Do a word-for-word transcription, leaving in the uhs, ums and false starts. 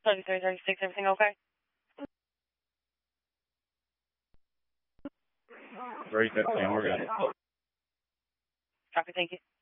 thirty-three thirty-six, everything okay? three fifteen, we're good. Copy, thank you.